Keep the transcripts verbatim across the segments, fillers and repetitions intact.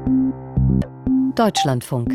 Deutschlandfunk.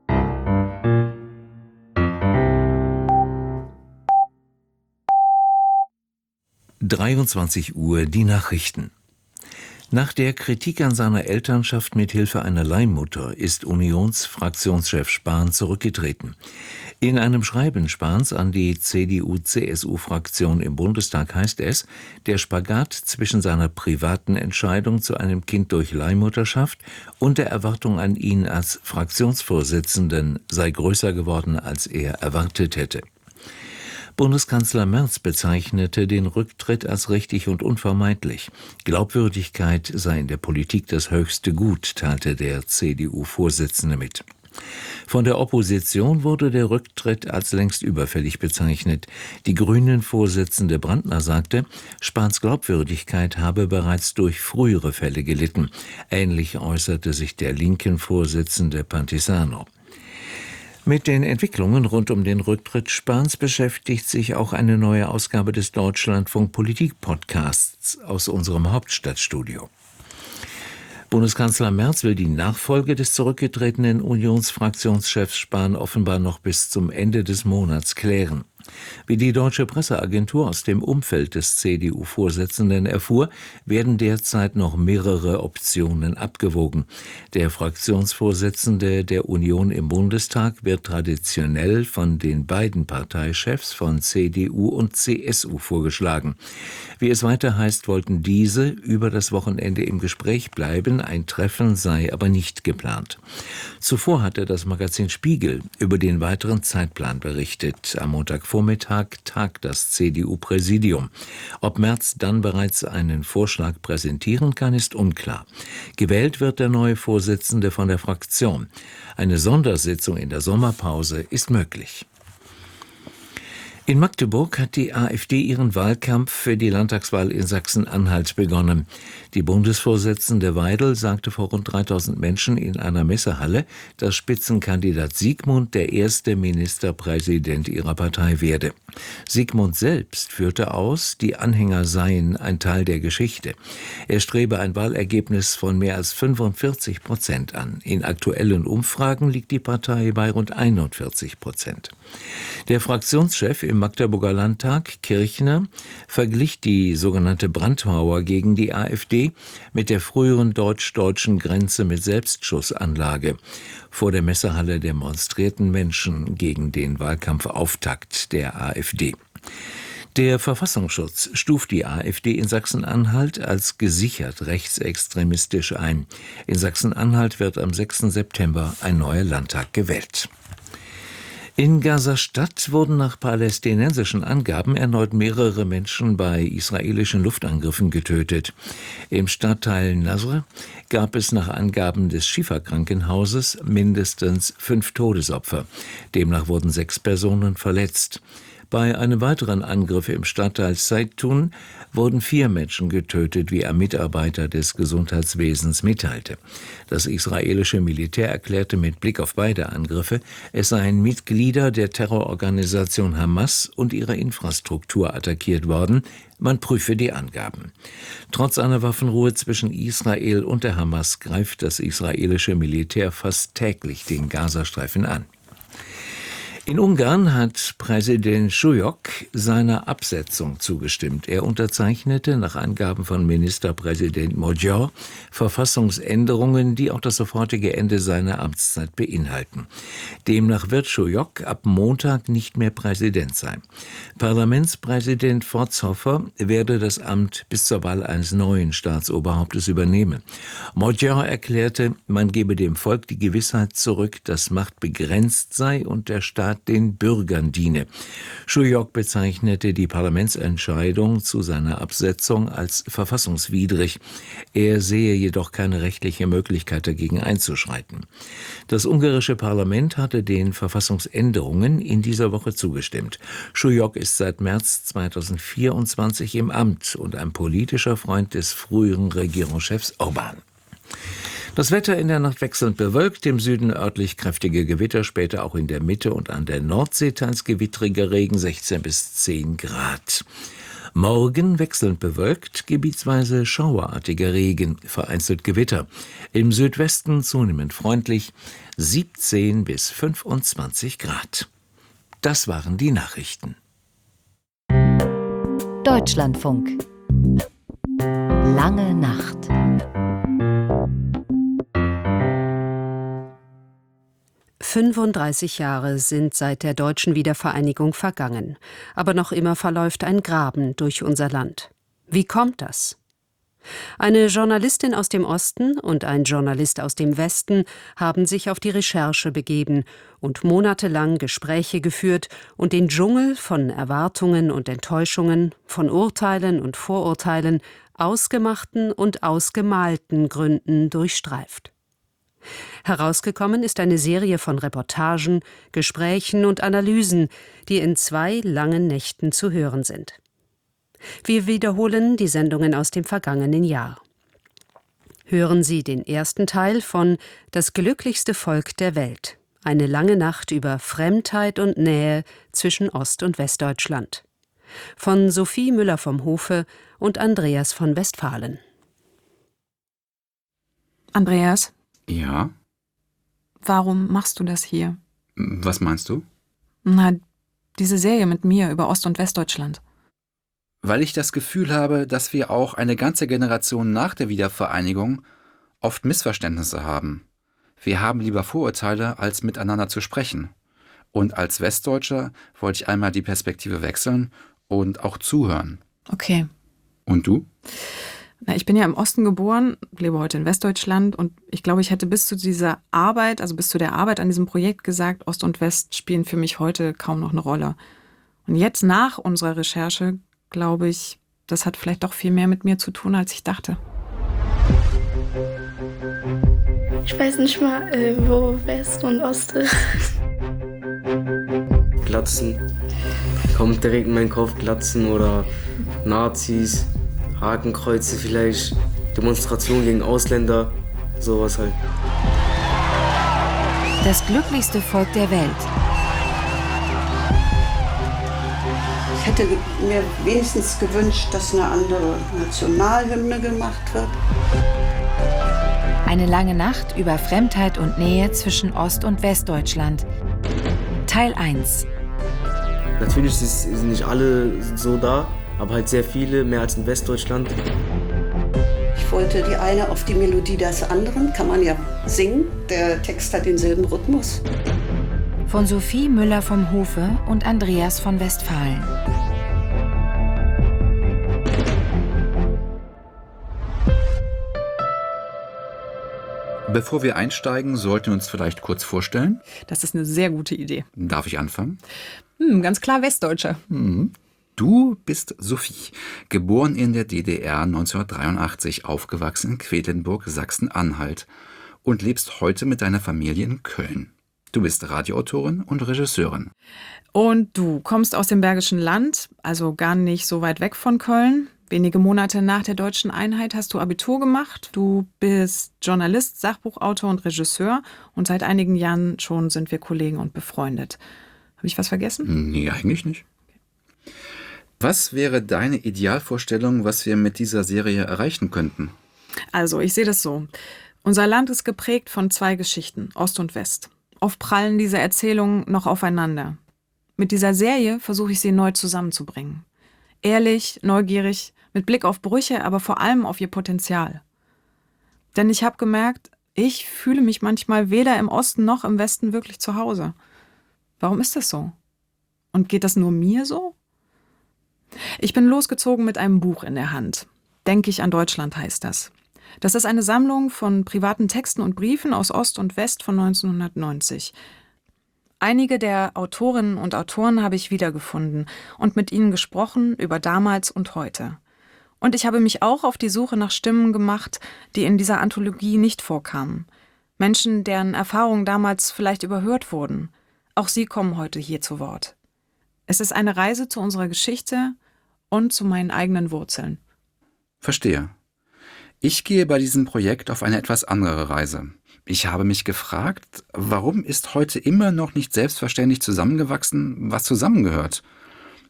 dreiundzwanzig Uhr die Nachrichten. Nach der Kritik an seiner Elternschaft mit Hilfe einer Leihmutter ist Unionsfraktionschef Spahn zurückgetreten. In einem Schreiben Spahns an die C D U-C S U-Fraktion im Bundestag heißt es, der Spagat zwischen seiner privaten Entscheidung zu einem Kind durch Leihmutterschaft und der Erwartung an ihn als Fraktionsvorsitzenden sei größer geworden, als er erwartet hätte. Bundeskanzler Merz bezeichnete den Rücktritt als richtig und unvermeidlich. Glaubwürdigkeit sei in der Politik das höchste Gut, teilte der C D U-Vorsitzende mit. Von der Opposition wurde der Rücktritt als längst überfällig bezeichnet. Die Grünen-Vorsitzende Brandner sagte, Spahns Glaubwürdigkeit habe bereits durch frühere Fälle gelitten. Ähnlich äußerte sich der Linken-Vorsitzende Pantisano. Mit den Entwicklungen rund um den Rücktritt Spahns beschäftigt sich auch eine neue Ausgabe des Deutschlandfunk Politik-Podcasts aus unserem Hauptstadtstudio. Bundeskanzler Merz will die Nachfolge des zurückgetretenen Unionsfraktionschefs Spahn offenbar noch bis zum Ende des Monats klären. Wie die Deutsche Presseagentur aus dem Umfeld des C D U-Vorsitzenden erfuhr, werden derzeit noch mehrere Optionen abgewogen. Der Fraktionsvorsitzende der Union im Bundestag wird traditionell von den beiden Parteichefs von C D U und C S U vorgeschlagen. Wie es weiter heißt, wollten diese über das Wochenende im Gespräch bleiben, ein Treffen sei aber nicht geplant. Zuvor hatte das Magazin Spiegel über den weiteren Zeitplan berichtet. Am Montagvormittag tagt das C D U-Präsidium. Ob Merz dann bereits einen Vorschlag präsentieren kann, ist unklar. Gewählt wird der neue Vorsitzende von der Fraktion. Eine Sondersitzung in der Sommerpause ist möglich. In Magdeburg hat die AfD ihren Wahlkampf für die Landtagswahl in Sachsen-Anhalt begonnen. Die Bundesvorsitzende Weidel sagte vor rund dreitausend Menschen in einer Messehalle, dass Spitzenkandidat Siegmund der erste Ministerpräsident ihrer Partei werde. Siegmund selbst führte aus, die Anhänger seien ein Teil der Geschichte. Er strebe ein Wahlergebnis von mehr als fünfundvierzig Prozent an. In aktuellen Umfragen liegt die Partei bei rund einundvierzig Prozent. Der Fraktionschef im Magdeburger Landtag, Kirchner, verglich die sogenannte Brandmauer gegen die AfD mit der früheren deutsch-deutschen Grenze mit Selbstschussanlage. Vor der Messehalle demonstrierten Menschen gegen den Wahlkampfauftakt der AfD. Der Verfassungsschutz stuft die AfD in Sachsen-Anhalt als gesichert rechtsextremistisch ein. In Sachsen-Anhalt wird am sechsten September ein neuer Landtag gewählt. In Gaza-Stadt wurden nach palästinensischen Angaben erneut mehrere Menschen bei israelischen Luftangriffen getötet. Im Stadtteil Nasr gab es nach Angaben des Schifa-Krankenhauses mindestens fünf Todesopfer. Demnach wurden sechs Personen verletzt. Bei einem weiteren Angriff im Stadtteil Zeitun wurden vier Menschen getötet, wie ein Mitarbeiter des Gesundheitswesens mitteilte. Das israelische Militär erklärte mit Blick auf beide Angriffe, es seien Mitglieder der Terrororganisation Hamas und ihrer Infrastruktur attackiert worden. Man prüfe die Angaben. Trotz einer Waffenruhe zwischen Israel und der Hamas greift das israelische Militär fast täglich den Gazastreifen an. In Ungarn hat Präsident Schujok seiner Absetzung zugestimmt. Er unterzeichnete nach Angaben von Ministerpräsident Magyar Verfassungsänderungen, die auch das sofortige Ende seiner Amtszeit beinhalten. Demnach wird Schujok ab Montag nicht mehr Präsident sein. Parlamentspräsident Fortzhofer werde das Amt bis zur Wahl eines neuen Staatsoberhauptes übernehmen. Magyar erklärte, man gebe dem Volk die Gewissheit zurück, dass Macht begrenzt sei und der Staat den Bürgern diene. Schujok bezeichnete die Parlamentsentscheidung zu seiner Absetzung als verfassungswidrig. Er sehe jedoch keine rechtliche Möglichkeit, dagegen einzuschreiten. Das ungarische Parlament hatte den Verfassungsänderungen in dieser Woche zugestimmt. Schujok ist seit März zweitausendvierundzwanzig im Amt und ein politischer Freund des früheren Regierungschefs Orbán. Das Wetter in der Nacht wechselnd bewölkt, im Süden örtlich kräftige Gewitter, später auch in der Mitte und an der Nordsee teils gewittriger Regen, sechzehn bis zehn Grad. Morgen wechselnd bewölkt, gebietsweise schauerartiger Regen, vereinzelt Gewitter. Im Südwesten zunehmend freundlich, siebzehn bis fünfundzwanzig Grad. Das waren die Nachrichten. Deutschlandfunk. Lange Nacht. fünfunddreißig Jahre sind seit der deutschen Wiedervereinigung vergangen. Aber noch immer verläuft ein Graben durch unser Land. Wie kommt das? Eine Journalistin aus dem Osten und ein Journalist aus dem Westen haben sich auf die Recherche begeben und monatelang Gespräche geführt und den Dschungel von Erwartungen und Enttäuschungen, von Urteilen und Vorurteilen, ausgemachten und ausgemalten Gründen durchstreift. Herausgekommen ist eine Serie von Reportagen, Gesprächen und Analysen, die in zwei langen Nächten zu hören sind. Wir wiederholen die Sendungen aus dem vergangenen Jahr. Hören Sie den ersten Teil von Das glücklichste Volk der Welt. Eine lange Nacht über Fremdheit und Nähe zwischen Ost- und Westdeutschland. Von Sophie Müller vom Hofe und Andreas von Westfalen. Andreas? Ja? Warum machst du das hier? Was meinst du? Na, diese Serie mit mir über Ost- und Westdeutschland. Weil ich das Gefühl habe, dass wir auch eine ganze Generation nach der Wiedervereinigung oft Missverständnisse haben. Wir haben lieber Vorurteile, als miteinander zu sprechen. Und als Westdeutscher wollte ich einmal die Perspektive wechseln und auch zuhören. Okay. Und du? Na, ich bin ja im Osten geboren, lebe heute in Westdeutschland und ich glaube, ich hätte bis zu dieser Arbeit, also bis zu der Arbeit an diesem Projekt gesagt, Ost und West spielen für mich heute kaum noch eine Rolle. Und jetzt nach unserer Recherche glaube ich, das hat vielleicht doch viel mehr mit mir zu tun, als ich dachte. Ich weiß nicht mal, äh, wo West und Ost ist. Glatzen. Kommt direkt in meinen Kopf Glatzen oder Nazis, Hakenkreuze vielleicht, Demonstrationen gegen Ausländer, sowas halt. Das glücklichste Volk der Welt. Ich hätte mir wenigstens gewünscht, dass eine andere Nationalhymne gemacht wird. Eine lange Nacht über Fremdheit und Nähe zwischen Ost- und Westdeutschland. Teil eins. Natürlich sind nicht alle so da, aber halt sehr viele, mehr als in Westdeutschland. Ich wollte die eine auf die Melodie des anderen, kann man ja singen. Der Text hat denselben Rhythmus. Von Sophie Müller vom Hofe und Andreas von Westfalen. Bevor wir einsteigen, sollten wir uns vielleicht kurz vorstellen. Das ist eine sehr gute Idee. Darf ich anfangen? Hm, ganz klar Westdeutscher. Hm. Du bist Sophie, geboren in der D D R neunzehnhundertdreiundachtzig, aufgewachsen in Quedlinburg, Sachsen-Anhalt und lebst heute mit deiner Familie in Köln. Du bist Radioautorin und Regisseurin. Und du kommst aus dem Bergischen Land, also gar nicht so weit weg von Köln. Wenige Monate nach der deutschen Einheit hast du Abitur gemacht. Du bist Journalist, Sachbuchautor und Regisseur. Und seit einigen Jahren schon sind wir Kollegen und befreundet. Habe ich was vergessen? Nee, eigentlich nicht. Was wäre deine Idealvorstellung, was wir mit dieser Serie erreichen könnten? Also, ich sehe das so. Unser Land ist geprägt von zwei Geschichten, Ost und West. Oft prallen diese Erzählungen noch aufeinander. Mit dieser Serie versuche ich sie neu zusammenzubringen. Ehrlich, neugierig, mit Blick auf Brüche, aber vor allem auf ihr Potenzial. Denn ich habe gemerkt, ich fühle mich manchmal weder im Osten noch im Westen wirklich zu Hause. Warum ist das so? Und geht das nur mir so? Ich bin losgezogen mit einem Buch in der Hand. Denk ich an Deutschland heißt das. Das ist eine Sammlung von privaten Texten und Briefen aus Ost und West von neunzehnhundertneunzig. Einige der Autorinnen und Autoren habe ich wiedergefunden und mit ihnen gesprochen über damals und heute. Und ich habe mich auch auf die Suche nach Stimmen gemacht, die in dieser Anthologie nicht vorkamen. Menschen, deren Erfahrungen damals vielleicht überhört wurden. Auch sie kommen heute hier zu Wort. Es ist eine Reise zu unserer Geschichte und zu meinen eigenen Wurzeln. Verstehe. Ich gehe bei diesem Projekt auf eine etwas andere Reise. Ich habe mich gefragt, warum ist heute immer noch nicht selbstverständlich zusammengewachsen, was zusammengehört?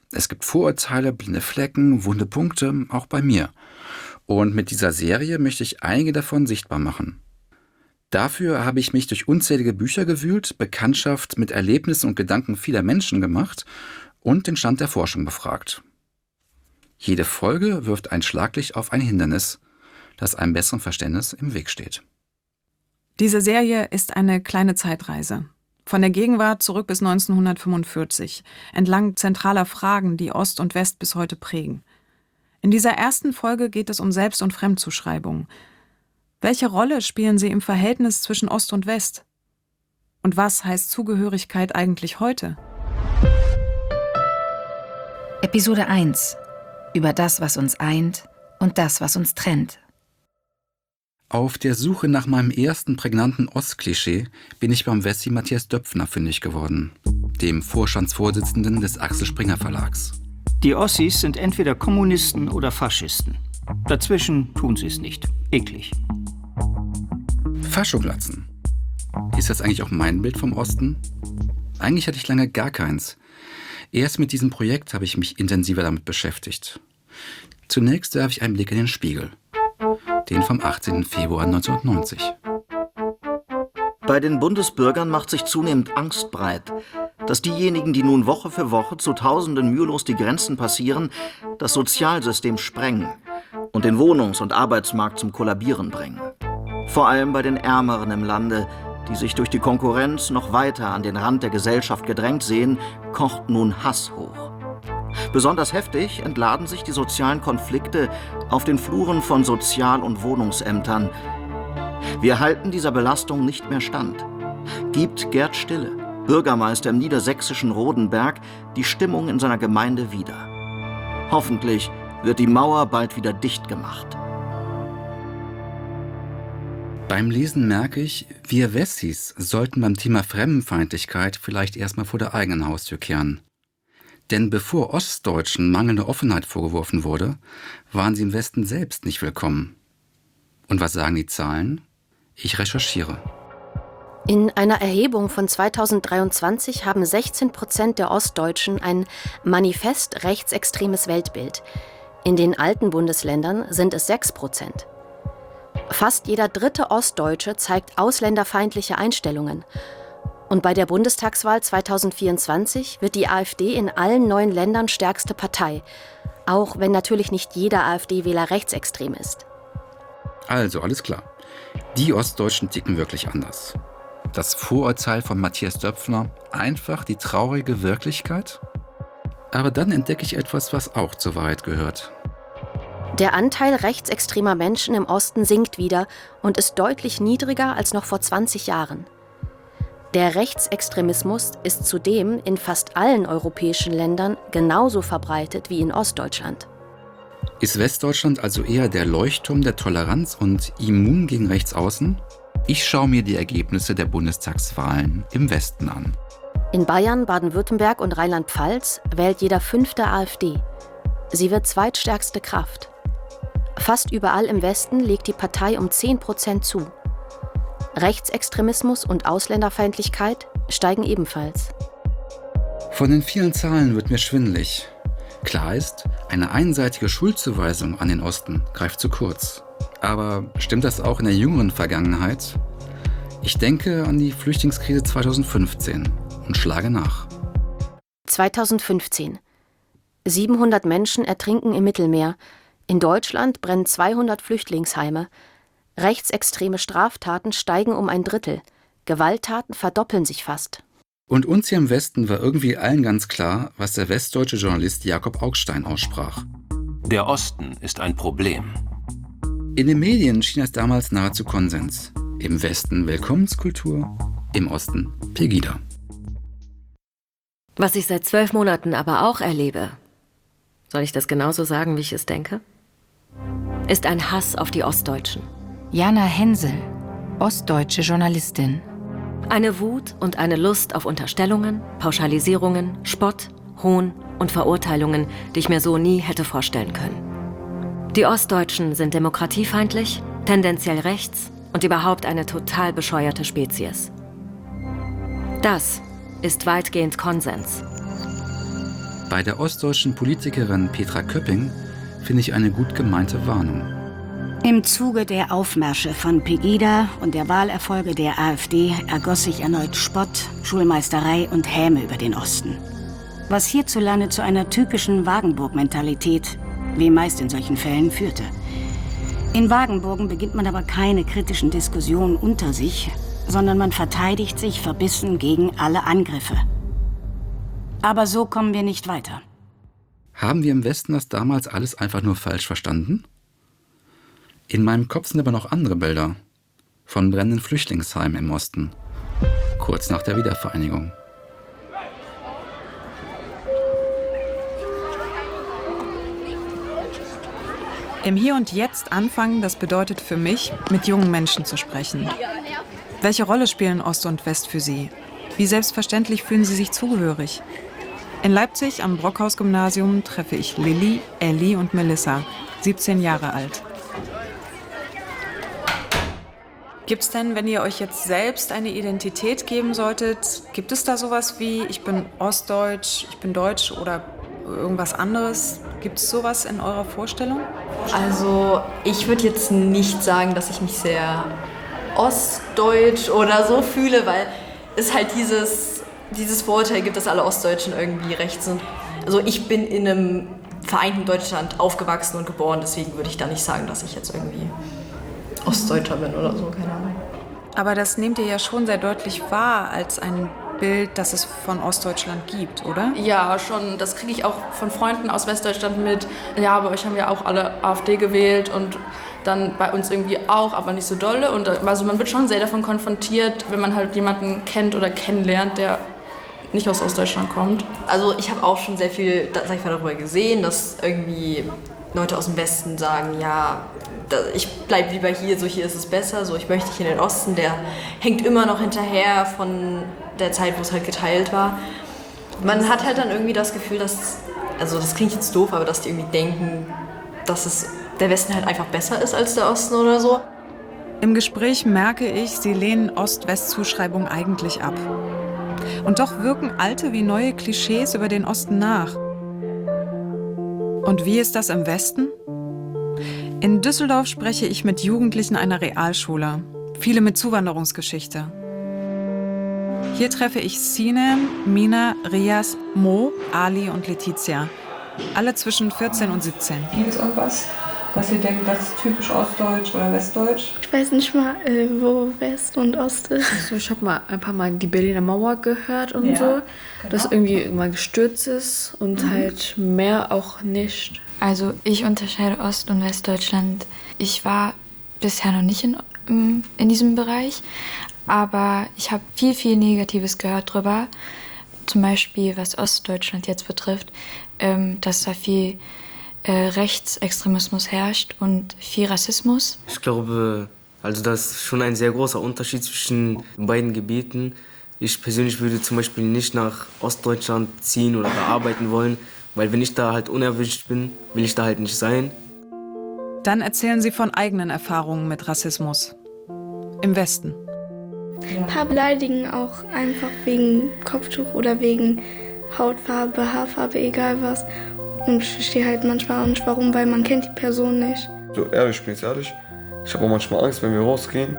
Es gibt Vorurteile, blinde Flecken, wunde Punkte, auch bei mir. Und mit dieser Serie möchte ich einige davon sichtbar machen. Dafür habe ich mich durch unzählige Bücher gewühlt, Bekanntschaft mit Erlebnissen und Gedanken vieler Menschen gemacht und den Stand der Forschung befragt. Jede Folge wirft ein Schlaglicht auf ein Hindernis, das einem besseren Verständnis im Weg steht. Diese Serie ist eine kleine Zeitreise. Von der Gegenwart zurück bis neunzehnhundertfünfundvierzig, entlang zentraler Fragen, die Ost und West bis heute prägen. In dieser ersten Folge geht es um Selbst- und Fremdzuschreibung. Welche Rolle spielen sie im Verhältnis zwischen Ost und West? Und was heißt Zugehörigkeit eigentlich heute? Episode eins. Über das, was uns eint und das, was uns trennt. Auf der Suche nach meinem ersten prägnanten Ostklischee bin ich beim Wessi Matthias Döpfner fündig geworden, dem Vorstandsvorsitzenden des Axel Springer Verlags. Die Ossis sind entweder Kommunisten oder Faschisten. Dazwischen tun sie es nicht. Eklig. Faschoglatzen. Ist das eigentlich auch mein Bild vom Osten? Eigentlich hatte ich lange gar keins. Erst mit diesem Projekt habe ich mich intensiver damit beschäftigt. Zunächst werfe ich einen Blick in den Spiegel. Den vom achtzehnten Februar neunzehnhundertneunzig. Bei den Bundesbürgern macht sich zunehmend Angst breit, dass diejenigen, die nun Woche für Woche zu Tausenden mühelos die Grenzen passieren, das Sozialsystem sprengen und den Wohnungs- und Arbeitsmarkt zum Kollabieren bringen. Vor allem bei den Ärmeren im Lande, die sich durch die Konkurrenz noch weiter an den Rand der Gesellschaft gedrängt sehen, kocht nun Hass hoch. Besonders heftig entladen sich die sozialen Konflikte auf den Fluren von Sozial- und Wohnungsämtern. Wir halten dieser Belastung nicht mehr stand. Gibt Gerd Stille, Bürgermeister im niedersächsischen Rodenberg, die Stimmung in seiner Gemeinde wieder. Hoffentlich wird die Mauer bald wieder dicht gemacht. Beim Lesen merke ich, wir Wessis sollten beim Thema Fremdenfeindlichkeit vielleicht erstmal vor der eigenen Haustür kehren. Denn bevor Ostdeutschen mangelnde Offenheit vorgeworfen wurde, waren sie im Westen selbst nicht willkommen. Und was sagen die Zahlen? Ich recherchiere. In einer Erhebung von zweitausenddreiundzwanzig haben sechzehn Prozent der Ostdeutschen ein manifest rechtsextremes Weltbild. In den alten Bundesländern sind es sechs Prozent. Fast jeder dritte Ostdeutsche zeigt ausländerfeindliche Einstellungen. Und bei der Bundestagswahl zweitausendvierundzwanzig wird die AfD in allen neuen Ländern stärkste Partei, auch wenn natürlich nicht jeder AfD-Wähler rechtsextrem ist. Also, alles klar. Die Ostdeutschen ticken wirklich anders. Das Vorurteil von Matthias Döpfner, einfach die traurige Wirklichkeit? Aber dann entdecke ich etwas, was auch zur Wahrheit gehört. Der Anteil rechtsextremer Menschen im Osten sinkt wieder und ist deutlich niedriger als noch vor zwanzig Jahren. Der Rechtsextremismus ist zudem in fast allen europäischen Ländern genauso verbreitet wie in Ostdeutschland. Ist Westdeutschland also eher der Leuchtturm der Toleranz und immun gegen Rechtsaußen? Ich schaue mir die Ergebnisse der Bundestagswahlen im Westen an. In Bayern, Baden-Württemberg und Rheinland-Pfalz wählt jeder fünfte AfD. Sie wird zweitstärkste Kraft. Fast überall im Westen legt die Partei um zehn Prozent zu. Rechtsextremismus und Ausländerfeindlichkeit steigen ebenfalls. Von den vielen Zahlen wird mir schwindelig. Klar ist, eine einseitige Schuldzuweisung an den Osten greift zu kurz. Aber stimmt das auch in der jüngeren Vergangenheit? Ich denke an die Flüchtlingskrise zweitausendfünfzehn und schlage nach. zweitausendfünfzehn. siebenhundert Menschen ertrinken im Mittelmeer. In Deutschland brennen zweihundert Flüchtlingsheime. Rechtsextreme Straftaten steigen um ein Drittel. Gewalttaten verdoppeln sich fast. Und uns hier im Westen war irgendwie allen ganz klar, was der westdeutsche Journalist Jakob Augstein aussprach. Der Osten ist ein Problem. In den Medien schien es damals nahezu Konsens. Im Westen Willkommenskultur, im Osten Pegida. Was ich seit zwölf Monaten aber auch erlebe, soll ich das genauso sagen, wie ich es denke, ist ein Hass auf die Ostdeutschen. Jana Hensel, ostdeutsche Journalistin. Eine Wut und eine Lust auf Unterstellungen, Pauschalisierungen, Spott, Hohn und Verurteilungen, die ich mir so nie hätte vorstellen können. Die Ostdeutschen sind demokratiefeindlich, tendenziell rechts und überhaupt eine total bescheuerte Spezies. Das ist weitgehend Konsens. Bei der ostdeutschen Politikerin Petra Köpping finde ich eine gut gemeinte Warnung. Im Zuge der Aufmärsche von Pegida und der Wahlerfolge der AfD ergoss sich erneut Spott, Schulmeisterei und Häme über den Osten. Was hierzulande zu einer typischen Wagenburg-Mentalität, wie meist in solchen Fällen, führte. In Wagenburgen beginnt man aber keine kritischen Diskussionen unter sich, sondern man verteidigt sich verbissen gegen alle Angriffe. Aber so kommen wir nicht weiter. Haben wir im Westen das damals alles einfach nur falsch verstanden? In meinem Kopf sind aber noch andere Bilder von brennenden Flüchtlingsheimen im Osten, kurz nach der Wiedervereinigung. Im Hier und Jetzt anfangen, das bedeutet für mich, mit jungen Menschen zu sprechen. Welche Rolle spielen Ost und West für Sie? Wie selbstverständlich fühlen Sie sich zugehörig? In Leipzig am Brockhaus-Gymnasium treffe ich Lilly, Elli und Melissa, siebzehn Jahre alt. Gibt es denn, wenn ihr euch jetzt selbst eine Identität geben solltet, gibt es da sowas wie, ich bin ostdeutsch, ich bin deutsch oder irgendwas anderes? Gibt es sowas in eurer Vorstellung? Also ich würde jetzt nicht sagen, dass ich mich sehr ostdeutsch oder so fühle, weil es halt dieses, dieses Vorurteil gibt, dass alle Ostdeutschen irgendwie rechts sind. Also ich bin in einem vereinten Deutschland aufgewachsen und geboren, deswegen würde ich da nicht sagen, dass ich jetzt irgendwie Ostdeutscher bin oder so, keine Ahnung. Aber das nehmt ihr ja schon sehr deutlich wahr als ein Bild, das es von Ostdeutschland gibt, oder? Ja, schon. Das kriege ich auch von Freunden aus Westdeutschland mit. Ja, bei euch haben ja auch alle AfD gewählt und dann bei uns irgendwie auch, aber nicht so dolle. Und also man wird schon sehr davon konfrontiert, wenn man halt jemanden kennt oder kennenlernt, der nicht aus Ostdeutschland kommt. Also ich habe auch schon sehr viel, sag ich mal, darüber gesehen, dass irgendwie Leute aus dem Westen sagen, ja, ich bleib lieber hier, so hier ist es besser, so ich möchte nicht in den Osten, der hängt immer noch hinterher von der Zeit, wo es halt geteilt war. Man hat halt dann irgendwie das Gefühl, dass, also das klingt jetzt doof, aber dass die irgendwie denken, dass es der Westen halt einfach besser ist als der Osten oder so. Im Gespräch merke ich, sie lehnen Ost-West-Zuschreibung eigentlich ab. Und doch wirken alte wie neue Klischees über den Osten nach. Und wie ist das im Westen? In Düsseldorf spreche ich mit Jugendlichen einer Realschule, viele mit Zuwanderungsgeschichte. Hier treffe ich Sinem, Mina, Rias, Mo, Ali und Letizia, alle zwischen vierzehn und siebzehn. Gibt es irgendwas, was ihr denkt, das ist typisch ostdeutsch oder westdeutsch? Ich weiß nicht mal, äh, wo West und Ost ist. Also ich habe mal ein paar Mal die Berliner Mauer gehört und Ja, so, genau. dass irgendwie irgendwann gestürzt ist und Mhm. halt mehr auch nicht. Also ich unterscheide Ost- und Westdeutschland. Ich war bisher noch nicht in, in diesem Bereich, aber ich habe viel, viel Negatives gehört drüber. Zum Beispiel, was Ostdeutschland jetzt betrifft, ähm, dass da viel äh, Rechtsextremismus herrscht und viel Rassismus. Ich glaube, also das ist schon ein sehr großer Unterschied zwischen den beiden Gebieten. Ich persönlich würde zum Beispiel nicht nach Ostdeutschland ziehen oder da arbeiten wollen, weil wenn ich da halt unerwünscht bin, will ich da halt nicht sein. Dann erzählen sie von eigenen Erfahrungen mit Rassismus. Im Westen. Ein paar beleidigen auch einfach wegen Kopftuch oder wegen Hautfarbe, Haarfarbe, egal was. Und ich verstehe halt manchmal auch nicht, warum, weil man kennt die Person nicht. So ehrlich, ich bin jetzt ehrlich, ich habe auch manchmal Angst, wenn wir rausgehen,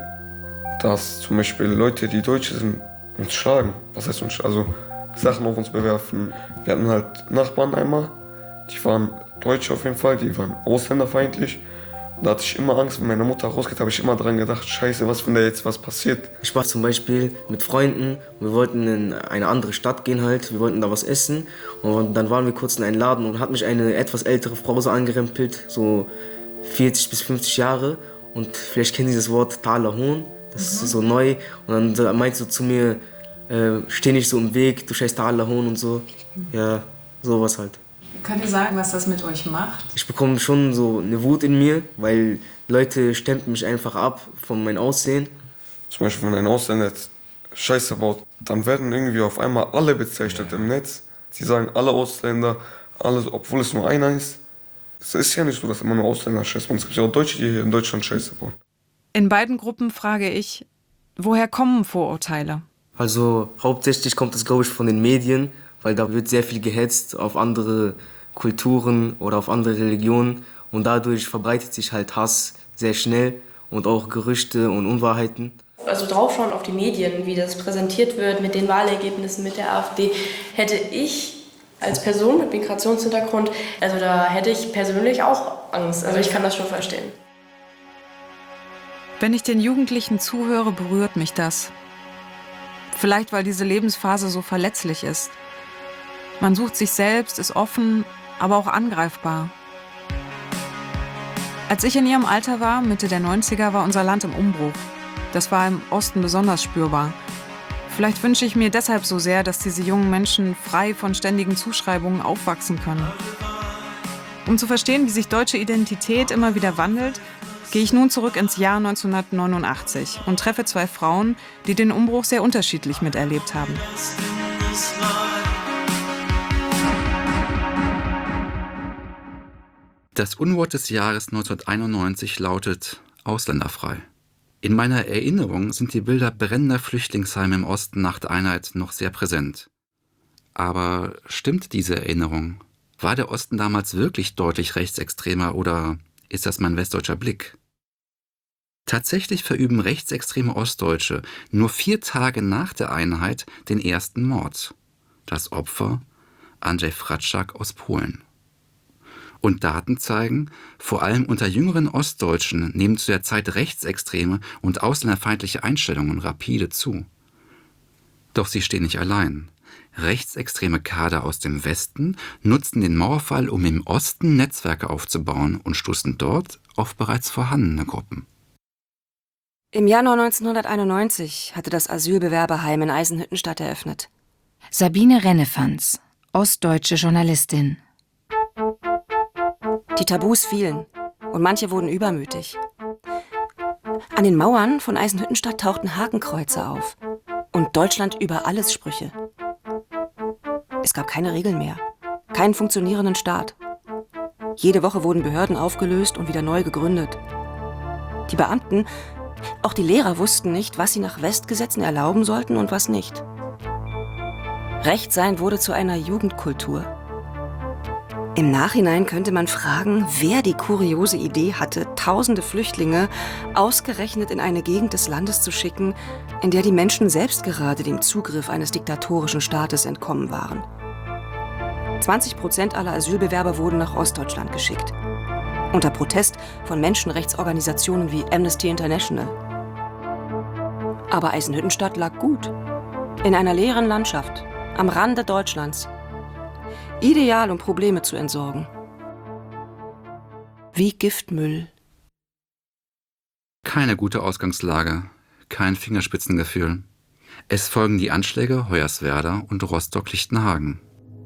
dass zum Beispiel Leute, die Deutsche sind, uns schlagen. Was heißt uns, also Sachen auf uns bewerfen. Wir hatten halt Nachbarn einmal, die waren Deutsche auf jeden Fall, die waren ausländerfeindlich. Da hatte ich immer Angst, wenn meine Mutter rausgeht, habe ich immer dran gedacht, scheiße, was, wenn da jetzt was passiert. Ich war zum Beispiel mit Freunden, wir wollten in eine andere Stadt gehen halt, wir wollten da was essen. Und dann waren wir kurz in einem Laden und hat mich eine etwas ältere Frau so angerempelt, so vierzig bis fünfzig Jahre. Und vielleicht kennen Sie das Wort Taler Hohn, das mhm. ist so neu. Und dann meinte sie zu mir, äh, steh nicht so im Weg, du scheiß Taler Hohn und so. Ja, sowas halt. Könnt ihr sagen, was das mit euch macht? Ich bekomme schon so eine Wut in mir, weil Leute stempeln mich einfach ab von meinem Aussehen. Zum Beispiel, wenn ein Ausländer jetzt Scheiße baut, dann werden irgendwie auf einmal alle bezeichnet im Netz. Sie sagen alle Ausländer, alles, obwohl es nur einer ist. Es ist ja nicht so, dass immer nur Ausländer Scheiße bauen. Es gibt ja auch Deutsche, die hier in Deutschland Scheiße bauen. In beiden Gruppen frage ich, woher kommen Vorurteile? Also hauptsächlich kommt es, glaube ich, von den Medien, weil da wird sehr viel gehetzt auf andere Kulturen oder auf andere Religionen und dadurch verbreitet sich halt Hass sehr schnell und auch Gerüchte und Unwahrheiten. Also draufschauen auf die Medien, wie das präsentiert wird mit den Wahlergebnissen, mit der AfD, hätte ich als Person mit Migrationshintergrund, also da hätte ich persönlich auch Angst. Also ich kann das schon verstehen. Wenn ich den Jugendlichen zuhöre, berührt mich das. Vielleicht, weil diese Lebensphase so verletzlich ist. Man sucht sich selbst, ist offen, aber auch angreifbar. Als ich in ihrem Alter war, Mitte der neunziger, war unser Land im Umbruch. Das war im Osten besonders spürbar. Vielleicht wünsche ich mir deshalb so sehr, dass diese jungen Menschen frei von ständigen Zuschreibungen aufwachsen können. Um zu verstehen, wie sich deutsche Identität immer wieder wandelt, gehe ich nun zurück ins Jahr neunzehnhundertneunundachtzig und treffe zwei Frauen, die den Umbruch sehr unterschiedlich miterlebt haben. Das Unwort des Jahres neunzehnhunderteinundneunzig lautet ausländerfrei. In meiner Erinnerung sind die Bilder brennender Flüchtlingsheime im Osten nach der Einheit noch sehr präsent. Aber stimmt diese Erinnerung? War der Osten damals wirklich deutlich rechtsextremer oder ist das mein westdeutscher Blick? Tatsächlich verüben rechtsextreme Ostdeutsche nur vier Tage nach der Einheit den ersten Mord. Das Opfer Andrzej Fratschak aus Polen. Und Daten zeigen, vor allem unter jüngeren Ostdeutschen nehmen zu der Zeit rechtsextreme und ausländerfeindliche Einstellungen rapide zu. Doch sie stehen nicht allein. Rechtsextreme Kader aus dem Westen nutzten den Mauerfall, um im Osten Netzwerke aufzubauen und stoßen dort auf bereits vorhandene Gruppen. Im Januar neunzehnhunderteinundneunzig hatte das Asylbewerberheim in Eisenhüttenstadt eröffnet. Sabine Rennefanz, ostdeutsche Journalistin. Die Tabus fielen und manche wurden übermütig. An den Mauern von Eisenhüttenstadt tauchten Hakenkreuze auf und Deutschland über alles Sprüche. Es gab keine Regeln mehr, keinen funktionierenden Staat. Jede Woche wurden Behörden aufgelöst und wieder neu gegründet. Die Beamten, auch die Lehrer wussten nicht, was sie nach Westgesetzen erlauben sollten und was nicht. Rechtsein wurde zu einer Jugendkultur. Im Nachhinein könnte man fragen, wer die kuriose Idee hatte, tausende Flüchtlinge ausgerechnet in eine Gegend des Landes zu schicken, in der die Menschen selbst gerade dem Zugriff eines diktatorischen Staates entkommen waren. zwanzig Prozent aller Asylbewerber wurden nach Ostdeutschland geschickt. Unter Protest von Menschenrechtsorganisationen wie Amnesty International. Aber Eisenhüttenstadt lag gut. In einer leeren Landschaft, am Rande Deutschlands. Ideal, um Probleme zu entsorgen. Wie Giftmüll. Keine gute Ausgangslage, kein Fingerspitzengefühl. Es folgen die Anschläge Hoyerswerda und Rostock-Lichtenhagen.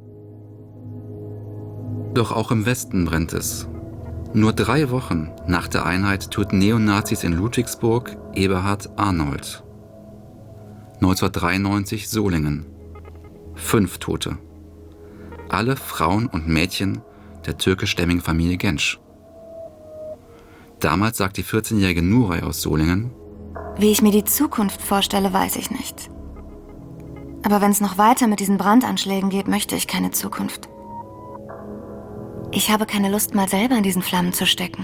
Doch auch im Westen brennt es. Nur drei Wochen nach der Einheit töten Neonazis in Ludwigsburg Eberhard Arnold. neunzehnhundertdreiundneunzig Solingen. Fünf Tote. Alle Frauen und Mädchen der türkischstämmigen Familie Gensch. Damals sagt die vierzehnjährige Nuray aus Solingen: Wie ich mir die Zukunft vorstelle, weiß ich nicht. Aber wenn es noch weiter mit diesen Brandanschlägen geht, möchte ich keine Zukunft. Ich habe keine Lust, mal selber in diesen Flammen zu stecken.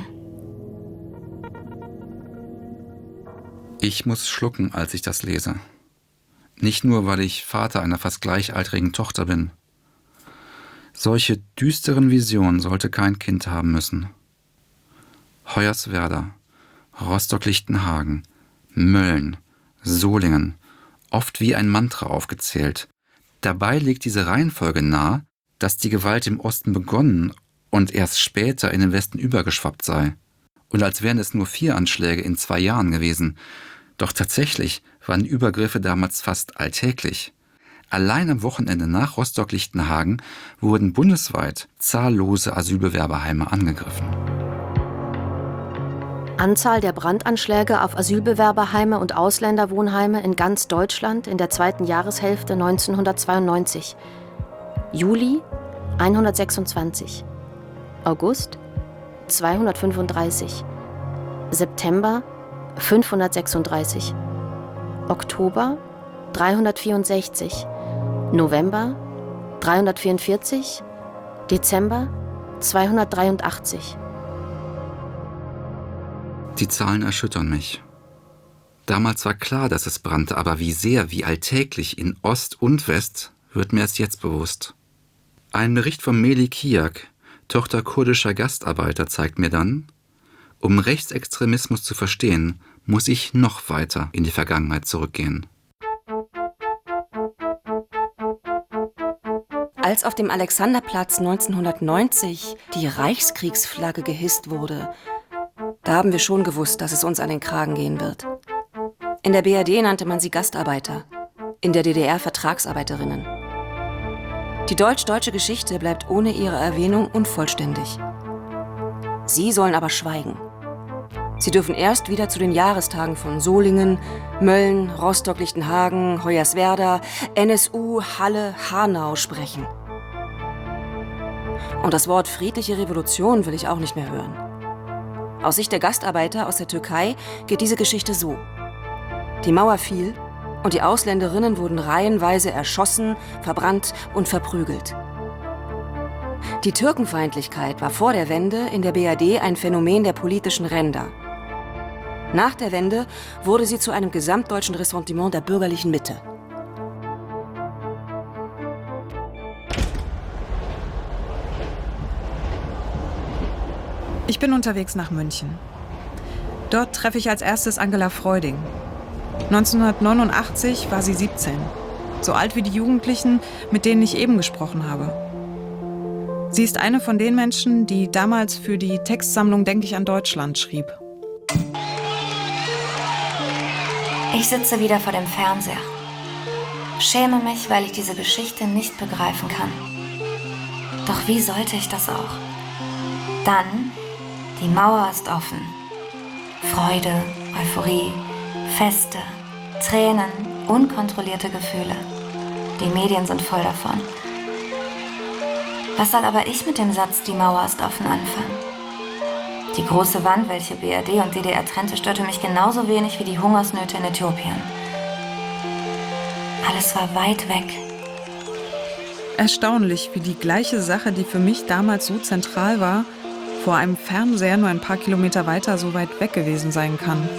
Ich muss schlucken, als ich das lese. Nicht nur, weil ich Vater einer fast gleichaltrigen Tochter bin. Solche düsteren Visionen sollte kein Kind haben müssen. Hoyerswerda, Rostock-Lichtenhagen, Mölln, Solingen, oft wie ein Mantra aufgezählt. Dabei liegt diese Reihenfolge nahe, dass die Gewalt im Osten begonnen und erst später in den Westen übergeschwappt sei. Und als wären es nur vier Anschläge in zwei Jahren gewesen. Doch tatsächlich waren die Übergriffe damals fast alltäglich. Allein am Wochenende nach Rostock-Lichtenhagen wurden bundesweit zahllose Asylbewerberheime angegriffen. Anzahl der Brandanschläge auf Asylbewerberheime und Ausländerwohnheime in ganz Deutschland in der zweiten Jahreshälfte neunzehnhundertzweiundneunzig. Juli hundertsechsundzwanzig. August zweihundertfünfunddreißig. September fünfhundertsechsunddreißig. Oktober dreihundertvierundsechzig. November dreihundertvierundvierzig, Dezember zweihundertdreiundachtzig. Die Zahlen erschüttern mich. Damals war klar, dass es brannte, aber wie sehr, wie alltäglich in Ost und West, wird mir erst jetzt bewusst. Ein Bericht von Melih Kiyak, Tochter kurdischer Gastarbeiter, zeigt mir dann, um Rechtsextremismus zu verstehen, muss ich noch weiter in die Vergangenheit zurückgehen. Als auf dem Alexanderplatz neunzehnhundertneunzig die Reichskriegsflagge gehisst wurde, da haben wir schon gewusst, dass es uns an den Kragen gehen wird. In der B R D nannte man sie Gastarbeiter, in der D D R Vertragsarbeiterinnen. Die deutsch-deutsche Geschichte bleibt ohne ihre Erwähnung unvollständig. Sie sollen aber schweigen. Sie dürfen erst wieder zu den Jahrestagen von Solingen, Mölln, Rostock-Lichtenhagen, Hoyerswerda, N S U, Halle, Hanau sprechen. Und das Wort friedliche Revolution will ich auch nicht mehr hören. Aus Sicht der Gastarbeiter aus der Türkei geht diese Geschichte so. Die Mauer fiel und die Ausländerinnen wurden reihenweise erschossen, verbrannt und verprügelt. Die Türkenfeindlichkeit war vor der Wende in der B R D ein Phänomen der politischen Ränder. Nach der Wende wurde sie zu einem gesamtdeutschen Ressentiment der bürgerlichen Mitte. Ich bin unterwegs nach München. Dort treffe ich als erstes Angela Freuding. neunzehnhundertneunundachtzig war sie siebzehn, so alt wie die Jugendlichen, mit denen ich eben gesprochen habe. Sie ist eine von den Menschen, die damals für die Textsammlung Denk ich an Deutschland schrieb. Ich sitze wieder vor dem Fernseher. Schäme mich, weil ich diese Geschichte nicht begreifen kann. Doch wie sollte ich das auch? Dann, die Mauer ist offen. Freude, Euphorie, Feste, Tränen, unkontrollierte Gefühle. Die Medien sind voll davon. Was soll aber ich mit dem Satz, die Mauer ist offen, anfangen? Die große Wand, welche B R D und D D R trennte, störte mich genauso wenig wie die Hungersnöte in Äthiopien. Alles war weit weg. Erstaunlich, wie die gleiche Sache, die für mich damals so zentral war, vor einem Fernseher nur ein paar Kilometer weiter so weit weg gewesen sein kann.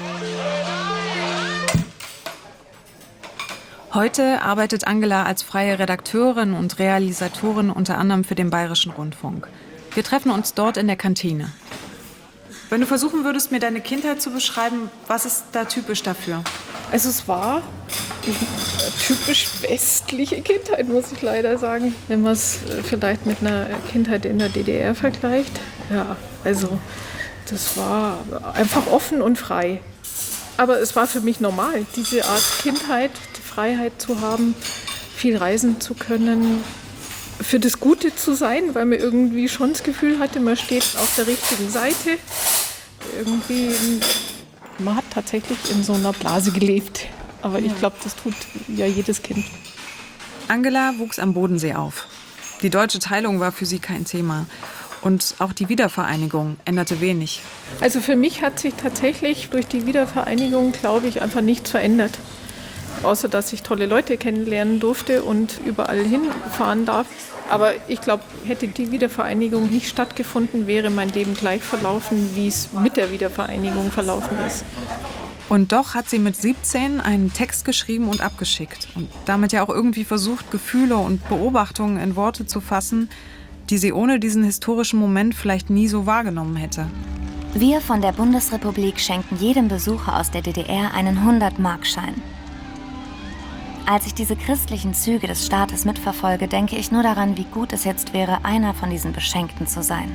Heute arbeitet Angela als freie Redakteurin und Realisatorin unter anderem für den Bayerischen Rundfunk. Wir treffen uns dort in der Kantine. Wenn du versuchen würdest, mir deine Kindheit zu beschreiben, was ist da typisch dafür? Also es war eine typisch westliche Kindheit, muss ich leider sagen, wenn man es vielleicht mit einer Kindheit in der D D R vergleicht. Ja, also das war einfach offen und frei. Aber es war für mich normal, diese Art Kindheit, die Freiheit zu haben, viel reisen zu können, für das Gute zu sein, weil man irgendwie schon das Gefühl hatte, man steht auf der richtigen Seite. Irgendwie, man hat tatsächlich in so einer Blase gelebt. Aber ich glaube, das tut ja jedes Kind. Angela wuchs am Bodensee auf. Die deutsche Teilung war für sie kein Thema. Und auch die Wiedervereinigung änderte wenig. Also für mich hat sich tatsächlich durch die Wiedervereinigung, glaube ich, einfach nichts verändert. Außer, dass ich tolle Leute kennenlernen durfte und überall hinfahren darf. Aber ich glaube, hätte die Wiedervereinigung nicht stattgefunden, wäre mein Leben gleich verlaufen, wie es mit der Wiedervereinigung verlaufen ist. Und doch hat sie mit siebzehn einen Text geschrieben und abgeschickt. Und damit ja auch irgendwie versucht, Gefühle und Beobachtungen in Worte zu fassen, die sie ohne diesen historischen Moment vielleicht nie so wahrgenommen hätte. Wir von der Bundesrepublik schenken jedem Besucher aus der D D R einen hundert-Mark-Schein. Als ich diese christlichen Züge des Staates mitverfolge, denke ich nur daran, wie gut es jetzt wäre, einer von diesen Beschenkten zu sein.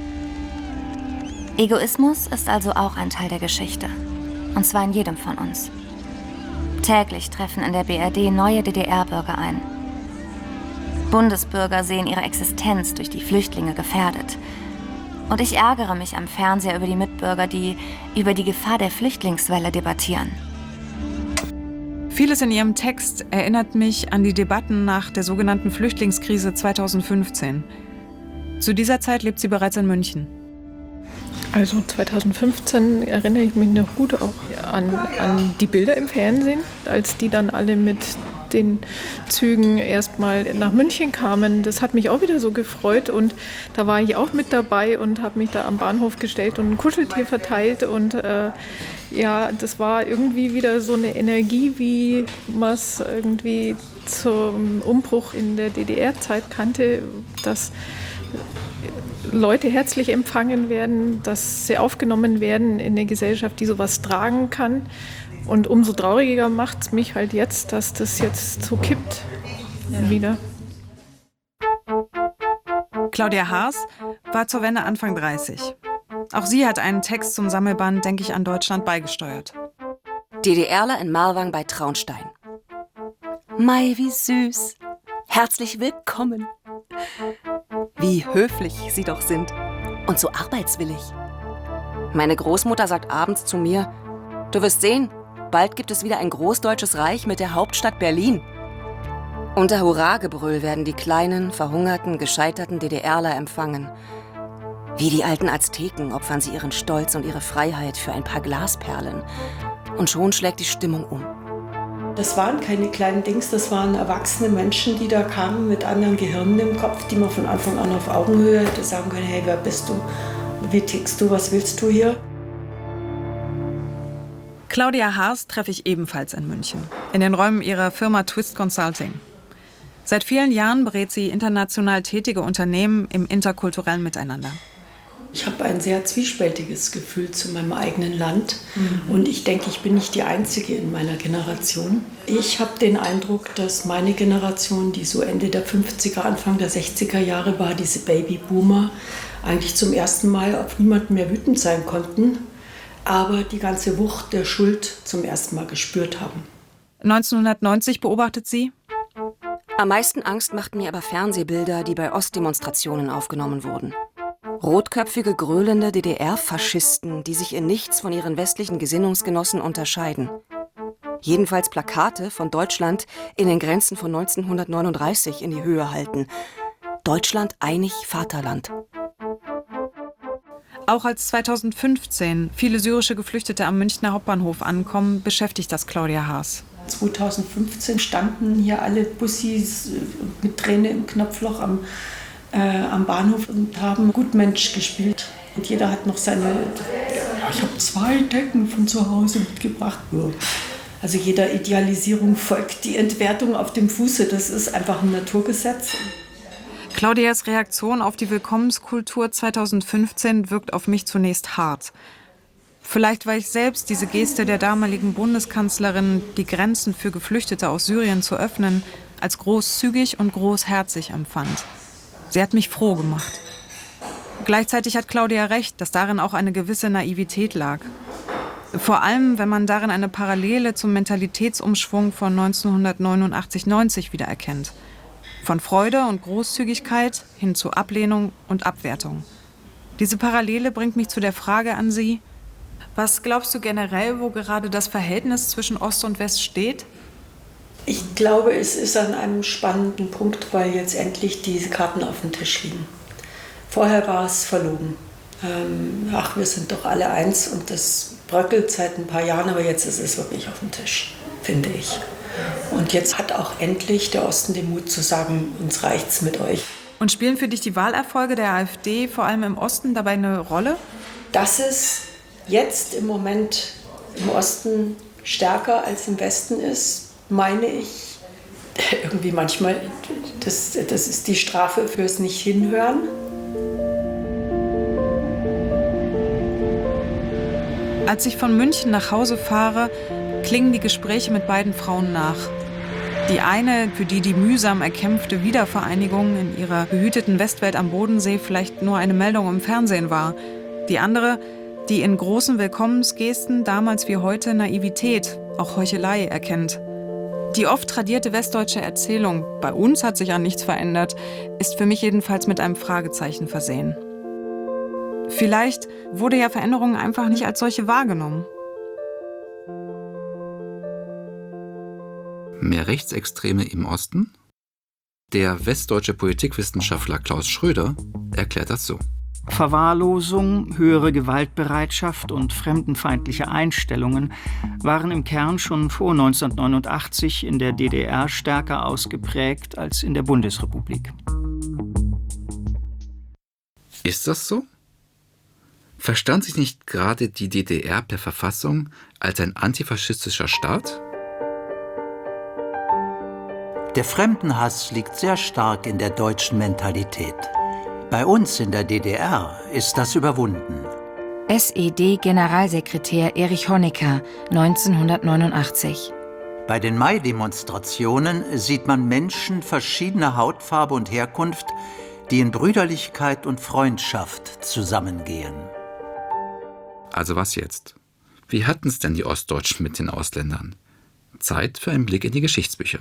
Egoismus ist also auch ein Teil der Geschichte. Und zwar in jedem von uns. Täglich treffen in der B R D neue D D R-Bürger ein. Bundesbürger sehen ihre Existenz durch die Flüchtlinge gefährdet. Und ich ärgere mich am Fernseher über die Mitbürger, die über die Gefahr der Flüchtlingswelle debattieren. Vieles in ihrem Text erinnert mich an die Debatten nach der sogenannten Flüchtlingskrise zweitausendfünfzehn. Zu dieser Zeit lebt sie bereits in München. Also zweitausendfünfzehn erinnere ich mich noch gut auch an, an die Bilder im Fernsehen, als die dann alle mit den Zügen erstmal nach München kamen. Das hat mich auch wieder so gefreut und da war ich auch mit dabei und habe mich da am Bahnhof gestellt und ein Kuscheltier verteilt und äh, ja, das war irgendwie wieder so eine Energie, wie man es irgendwie zum Umbruch in der D D R-Zeit kannte, dass Leute herzlich empfangen werden, dass sie aufgenommen werden in eine Gesellschaft, die sowas tragen kann. Und umso trauriger macht es mich halt jetzt, dass das jetzt so kippt ja. wieder. Claudia Haas war zur Wende Anfang dreißig. Auch sie hat einen Text zum Sammelband Denk ich an Deutschland beigesteuert. DDRler in Marwang bei Traunstein. Mei, wie süß. Herzlich willkommen. Wie höflich sie doch sind und so arbeitswillig. Meine Großmutter sagt abends zu mir, du wirst sehen, bald gibt es wieder ein großdeutsches Reich mit der Hauptstadt Berlin. Unter Hurragebrüll werden die kleinen, verhungerten, gescheiterten DDRler empfangen. Wie die alten Azteken opfern sie ihren Stolz und ihre Freiheit für ein paar Glasperlen. Und schon schlägt die Stimmung um. Das waren keine kleinen Dings, das waren erwachsene Menschen, die da kamen mit anderen Gehirnen im Kopf, die man von Anfang an auf Augenhöhe hätte sagen können, hey, wer bist du? Wie tickst du? Was willst du hier? Claudia Haas treffe ich ebenfalls in München, in den Räumen ihrer Firma Twist Consulting. Seit vielen Jahren berät sie international tätige Unternehmen im interkulturellen Miteinander. Ich habe ein sehr zwiespältiges Gefühl zu meinem eigenen Land mhm. und ich denke, ich bin nicht die Einzige in meiner Generation. Ich habe den Eindruck, dass meine Generation, die so Ende der fünfziger, Anfang der sechziger Jahre war, diese Babyboomer, eigentlich zum ersten Mal auf niemanden mehr wütend sein konnten, aber die ganze Wucht der Schuld zum ersten Mal gespürt haben. neunzehnhundertneunzig beobachtet sie: Am meisten Angst machten mir aber Fernsehbilder, die bei Ostdemonstrationen aufgenommen wurden. Rotköpfige, gröhlende D D R-Faschisten, die sich in nichts von ihren westlichen Gesinnungsgenossen unterscheiden. Jedenfalls Plakate von Deutschland in den Grenzen von neunzehnhundertneununddreißig in die Höhe halten. Deutschland einig Vaterland. Auch als zweitausendfünfzehn viele syrische Geflüchtete am Münchner Hauptbahnhof ankommen, beschäftigt das Claudia Haas. zweitausendfünfzehn standen hier alle Bussis mit Träne im Knopfloch am, äh, am Bahnhof und haben Gutmensch gespielt. Und jeder hat noch seine, ja, ich habe zwei Decken von zu Hause mitgebracht. Also jeder Idealisierung folgt die Entwertung auf dem Fuße. Das ist einfach ein Naturgesetz. Claudias Reaktion auf die Willkommenskultur zweitausendfünfzehn wirkt auf mich zunächst hart. Vielleicht, weil ich selbst diese Geste der damaligen Bundeskanzlerin, die Grenzen für Geflüchtete aus Syrien zu öffnen, als großzügig und großherzig empfand. Sie hat mich froh gemacht. Gleichzeitig hat Claudia recht, dass darin auch eine gewisse Naivität lag. Vor allem, wenn man darin eine Parallele zum Mentalitätsumschwung von neunzehnhundertneunundachtzig neunzig wiedererkennt. Von Freude und Großzügigkeit hin zu Ablehnung und Abwertung. Diese Parallele bringt mich zu der Frage an Sie: Was glaubst du generell, wo gerade das Verhältnis zwischen Ost und West steht? Ich glaube, es ist an einem spannenden Punkt, weil jetzt endlich diese Karten auf dem Tisch liegen. Vorher war es verlogen. Ähm, ach, wir sind doch alle eins und das bröckelt seit ein paar Jahren, aber jetzt ist es wirklich auf dem Tisch, finde ich. Und jetzt hat auch endlich der Osten den Mut zu sagen, uns reicht's mit euch. Und spielen für dich die Wahlerfolge der AfD vor allem im Osten dabei eine Rolle? Dass es jetzt im Moment im Osten stärker als im Westen ist, meine ich, irgendwie manchmal, das, das ist die Strafe fürs Nicht-Hinhören. Als ich von München nach Hause fahre, klingen die Gespräche mit beiden Frauen nach. Die eine, für die die mühsam erkämpfte Wiedervereinigung in ihrer behüteten Westwelt am Bodensee vielleicht nur eine Meldung im Fernsehen war. Die andere, die in großen Willkommensgesten damals wie heute Naivität, auch Heuchelei erkennt. Die oft tradierte westdeutsche Erzählung, bei uns hat sich ja nichts verändert, ist für mich jedenfalls mit einem Fragezeichen versehen. Vielleicht wurde ja Veränderung einfach nicht als solche wahrgenommen. Mehr Rechtsextreme im Osten? Der westdeutsche Politikwissenschaftler Klaus Schröder erklärt das so. Verwahrlosung, höhere Gewaltbereitschaft und fremdenfeindliche Einstellungen waren im Kern schon vor neunzehnhundertneunundachtzig in der D D R stärker ausgeprägt als in der Bundesrepublik. Ist das so? Verstand sich nicht gerade die D D R per Verfassung als ein antifaschistischer Staat? Der Fremdenhass liegt sehr stark in der deutschen Mentalität. Bei uns in der D D R ist das überwunden. S E D-Generalsekretär Erich Honecker, neunzehnhundertneunundachtzig. Bei den Mai-Demonstrationen sieht man Menschen verschiedener Hautfarbe und Herkunft, die in Brüderlichkeit und Freundschaft zusammengehen. Also was jetzt? Wie hatten es denn die Ostdeutschen mit den Ausländern? Zeit für einen Blick in die Geschichtsbücher.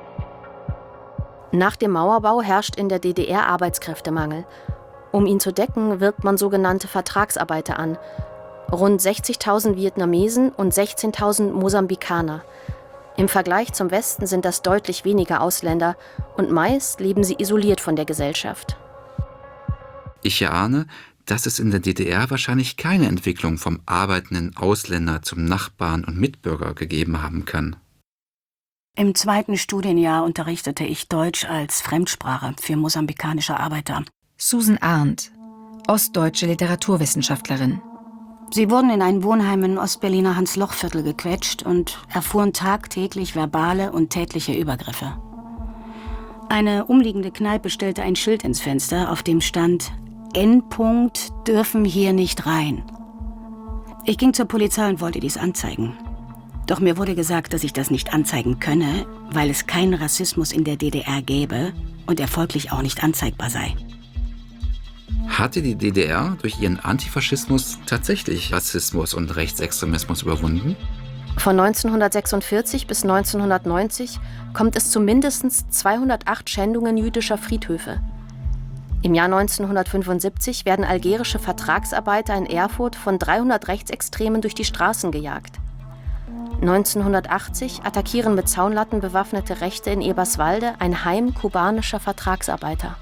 Nach dem Mauerbau herrscht in der D D R Arbeitskräftemangel. Um ihn zu decken, wirbt man sogenannte Vertragsarbeiter an. Rund sechzigtausend Vietnamesen und sechzehntausend Mosambikaner. Im Vergleich zum Westen sind das deutlich weniger Ausländer und meist leben sie isoliert von der Gesellschaft. Ich erahne, dass es in der D D R wahrscheinlich keine Entwicklung vom arbeitenden Ausländer zum Nachbarn und Mitbürger gegeben haben kann. Im zweiten Studienjahr unterrichtete ich Deutsch als Fremdsprache für mosambikanische Arbeiter. Susan Arndt, ostdeutsche Literaturwissenschaftlerin. Sie wurden in ein Wohnheim in Ostberliner Hans-Loch-Viertel gequetscht und erfuhren tagtäglich verbale und tätliche Übergriffe. Eine umliegende Kneipe stellte ein Schild ins Fenster, auf dem stand: Endpunkt, dürfen hier nicht rein. Ich ging zur Polizei und wollte dies anzeigen. Doch mir wurde gesagt, dass ich das nicht anzeigen könne, weil es keinen Rassismus in der D D R gäbe und er folglich auch nicht anzeigbar sei. Hatte die D D R durch ihren Antifaschismus tatsächlich Rassismus und Rechtsextremismus überwunden? Von neunzehnhundertsechsundvierzig bis neunzehnhundertneunzig kommt es zu mindestens zweihundertacht Schändungen jüdischer Friedhöfe. Im Jahr neunzehnhundertfünfundsiebzig werden algerische Vertragsarbeiter in Erfurt von dreihundert Rechtsextremen durch die Straßen gejagt. neunzehnhundertachtzig attackieren mit Zaunlatten bewaffnete Rechte in Eberswalde ein Heim kubanischer Vertragsarbeiter.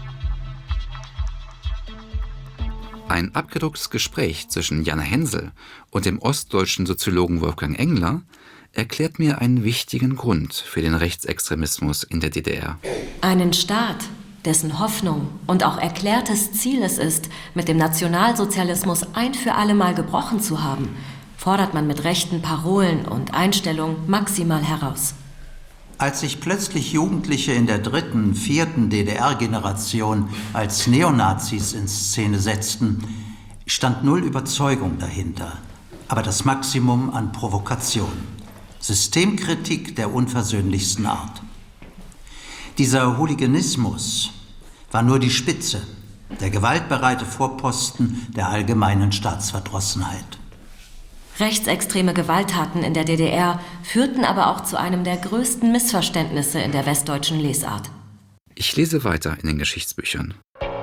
Ein abgedrucktes Gespräch zwischen Jana Hensel und dem ostdeutschen Soziologen Wolfgang Engler erklärt mir einen wichtigen Grund für den Rechtsextremismus in der D D R. Einen Staat, dessen Hoffnung und auch erklärtes Ziel es ist, mit dem Nationalsozialismus ein für alle Mal gebrochen zu haben, fordert man mit rechten Parolen und Einstellungen maximal heraus. Als sich plötzlich Jugendliche in der dritten, vierten D D R-Generation als Neonazis in Szene setzten, stand null Überzeugung dahinter, aber das Maximum an Provokation. Systemkritik der unversöhnlichsten Art. Dieser Hooliganismus war nur die Spitze, der gewaltbereite Vorposten der allgemeinen Staatsverdrossenheit. Rechtsextreme Gewalttaten in der D D R führten aber auch zu einem der größten Missverständnisse in der westdeutschen Lesart. Ich lese weiter in den Geschichtsbüchern.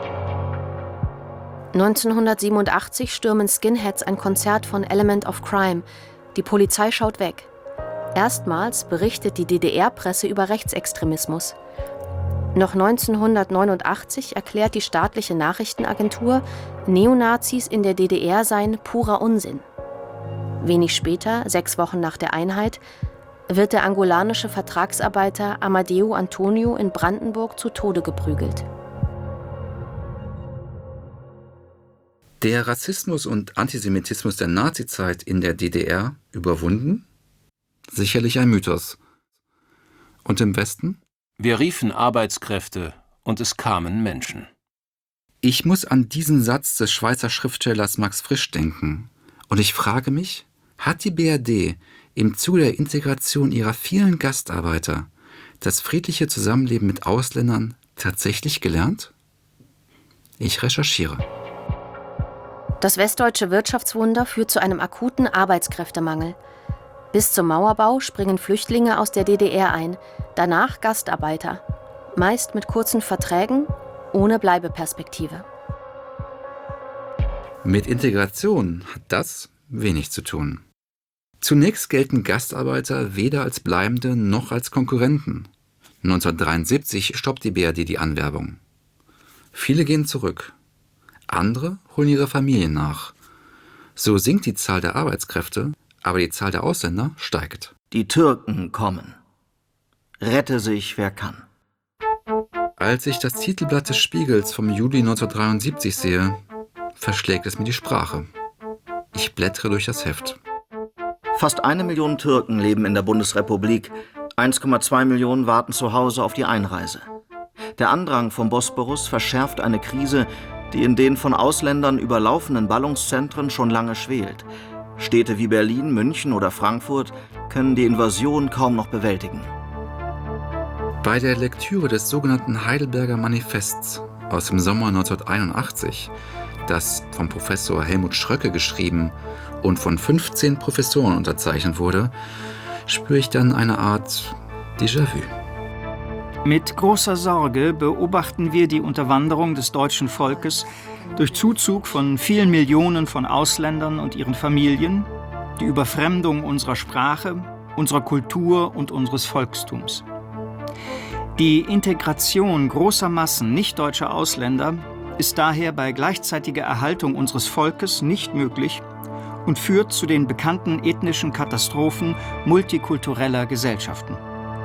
neunzehnhundertsiebenundachtzig stürmen Skinheads ein Konzert von Element of Crime. Die Polizei schaut weg. Erstmals berichtet die D D R-Presse über Rechtsextremismus. Noch neunzehnhundertneunundachtzig erklärt die staatliche Nachrichtenagentur, Neonazis in der D D R seien purer Unsinn. Wenig später, sechs Wochen nach der Einheit, wird der angolanische Vertragsarbeiter Amadeu Antonio in Brandenburg zu Tode geprügelt. Der Rassismus und Antisemitismus der Nazizeit in der D D R überwunden? Sicherlich ein Mythos. Und im Westen? Wir riefen Arbeitskräfte und es kamen Menschen. Ich muss an diesen Satz des Schweizer Schriftstellers Max Frisch denken. Und ich frage mich, hat die B R D im Zuge der Integration ihrer vielen Gastarbeiter das friedliche Zusammenleben mit Ausländern tatsächlich gelernt? Ich recherchiere. Das westdeutsche Wirtschaftswunder führt zu einem akuten Arbeitskräftemangel. Bis zum Mauerbau springen Flüchtlinge aus der D D R ein, danach Gastarbeiter, meist mit kurzen Verträgen, ohne Bleibeperspektive. Mit Integration hat das wenig zu tun. Zunächst gelten Gastarbeiter weder als Bleibende noch als Konkurrenten. neunzehnhundertdreiundsiebzig stoppt die B R D die Anwerbung. Viele gehen zurück. Andere holen ihre Familien nach. So sinkt die Zahl der Arbeitskräfte, aber die Zahl der Ausländer steigt. Die Türken kommen. Rette sich, wer kann. Als ich das Titelblatt des Spiegels vom Juli neunzehnhundertdreiundsiebzig sehe, verschlägt es mir die Sprache. Ich blättere durch das Heft. Fast eine Million Türken leben in der Bundesrepublik. eins Komma zwei Millionen warten zu Hause auf die Einreise. Der Andrang vom Bosporus verschärft eine Krise, die in den von Ausländern überlaufenen Ballungszentren schon lange schwelt. Städte wie Berlin, München oder Frankfurt können die Invasion kaum noch bewältigen. Bei der Lektüre des sogenannten Heidelberger Manifests aus dem Sommer neunzehnhunderteinundachtzig, das vom Professor Helmut Schröcke geschrieben und von fünfzehn Professoren unterzeichnet wurde, spüre ich dann eine Art Déjà-vu. Mit großer Sorge beobachten wir die Unterwanderung des deutschen Volkes durch Zuzug von vielen Millionen von Ausländern und ihren Familien, die Überfremdung unserer Sprache, unserer Kultur und unseres Volkstums. Die Integration großer Massen nicht-deutscher Ausländer ist daher bei gleichzeitiger Erhaltung unseres Volkes nicht möglich und führt zu den bekannten ethnischen Katastrophen multikultureller Gesellschaften.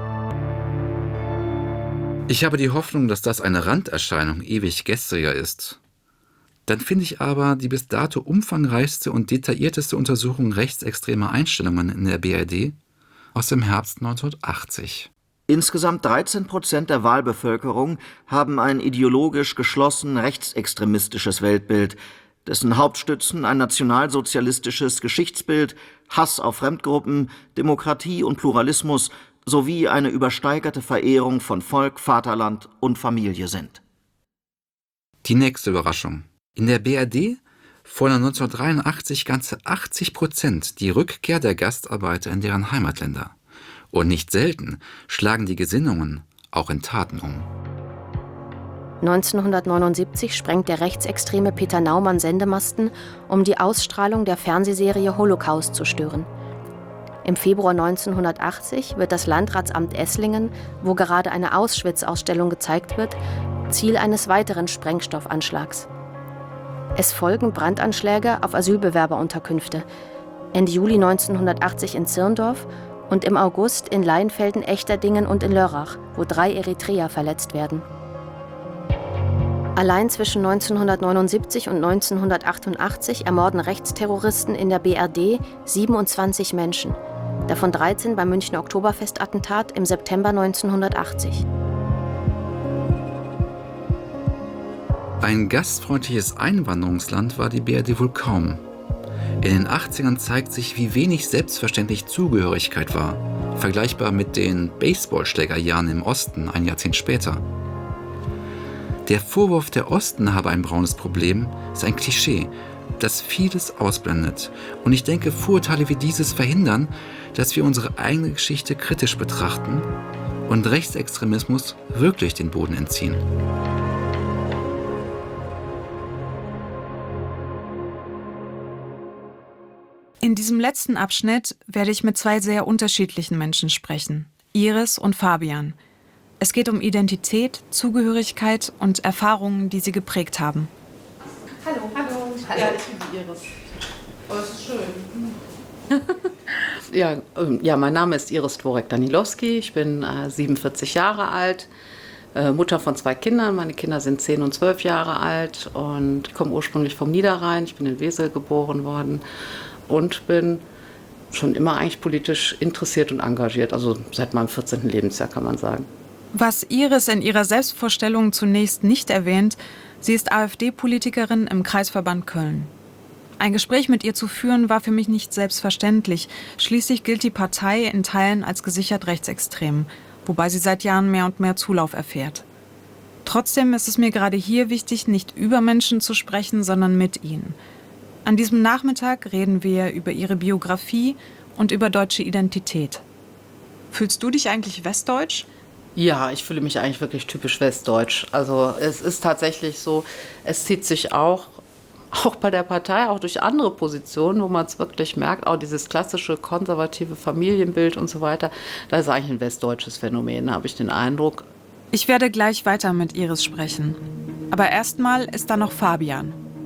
Ich habe die Hoffnung, dass das eine Randerscheinung ewig gestriger ist. Dann finde ich aber die bis dato umfangreichste und detaillierteste Untersuchung rechtsextremer Einstellungen in der B R D aus dem Herbst neunzehnhundertachtzig. Insgesamt dreizehn Prozent der Wahlbevölkerung haben ein ideologisch geschlossen rechtsextremistisches Weltbild, dessen Hauptstützen ein nationalsozialistisches Geschichtsbild, Hass auf Fremdgruppen, Demokratie und Pluralismus sowie eine übersteigerte Verehrung von Volk, Vaterland und Familie sind. Die nächste Überraschung. In der B R D fordern neunzehnhundertdreiundachtzig ganze achtzig Prozent die Rückkehr der Gastarbeiter in deren Heimatländer. Und nicht selten schlagen die Gesinnungen auch in Taten um. neunzehnhundertneunundsiebzig sprengt der rechtsextreme Peter Naumann Sendemasten, um die Ausstrahlung der Fernsehserie Holocaust zu stören. Im Februar neunzehnhundertachtzig wird das Landratsamt Esslingen, wo gerade eine Auschwitz-Ausstellung gezeigt wird, Ziel eines weiteren Sprengstoffanschlags. Es folgen Brandanschläge auf Asylbewerberunterkünfte. Ende Juli neunzehnhundertachtzig in Zirndorf und im August in Leinfelden, Echterdingen und in Lörrach, wo drei Eritreer verletzt werden. Allein zwischen neunzehnhundertneunundsiebzig und neunzehnhundertachtundachtzig ermorden Rechtsterroristen in der B R D siebenundzwanzig Menschen, davon dreizehn beim Münchner Oktoberfestattentat im September neunzehnhundertachtzig. Ein gastfreundliches Einwanderungsland war die B R D wohl kaum. In den achtzigern zeigt sich, wie wenig selbstverständlich Zugehörigkeit war, vergleichbar mit den Baseballschlägerjahren im Osten ein Jahrzehnt später. Der Vorwurf, der Osten habe ein braunes Problem, ist ein Klischee, das vieles ausblendet. Und ich denke, Vorurteile wie dieses verhindern, dass wir unsere eigene Geschichte kritisch betrachten und Rechtsextremismus wirklich den Boden entziehen. In diesem letzten Abschnitt werde ich mit zwei sehr unterschiedlichen Menschen sprechen, Iris und Fabian. Es geht um Identität, Zugehörigkeit und Erfahrungen, die sie geprägt haben. Hallo, hallo. Hallo. Ja, ich bin Iris. Oh, das ist schön. ja, ähm, ja, mein Name ist Iris Dworek-Danilowski. Ich bin äh, siebenundvierzig Jahre alt, äh, Mutter von zwei Kindern. Meine Kinder sind zehn und zwölf Jahre alt und ich komme ursprünglich vom Niederrhein. Ich bin in Wesel geboren worden und bin schon immer eigentlich politisch interessiert und engagiert. Also seit meinem vierzehnten Lebensjahr, kann man sagen. Was Iris in ihrer Selbstvorstellung zunächst nicht erwähnt, sie ist AfD-Politikerin im Kreisverband Köln. Ein Gespräch mit ihr zu führen, war für mich nicht selbstverständlich. Schließlich gilt die Partei in Teilen als gesichert rechtsextrem, wobei sie seit Jahren mehr und mehr Zulauf erfährt. Trotzdem ist es mir gerade hier wichtig, nicht über Menschen zu sprechen, sondern mit ihnen. An diesem Nachmittag reden wir über ihre Biografie und über deutsche Identität. Fühlst du dich eigentlich westdeutsch? Ja, ich fühle mich eigentlich wirklich typisch westdeutsch. Also es ist tatsächlich so, es zieht sich auch, auch bei der Partei, auch durch andere Positionen, wo man es wirklich merkt, auch dieses klassische konservative Familienbild und so weiter, da ist eigentlich ein westdeutsches Phänomen, habe ich den Eindruck. Ich werde gleich weiter mit Iris sprechen. Aber erstmal ist da noch Fabian.